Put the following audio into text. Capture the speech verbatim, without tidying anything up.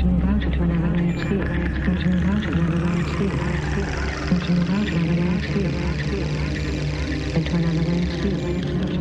to move out into another way of sleep. Seem to move out into another way of sleep. Seem to move out into another way of sleep. Into another way of sleep.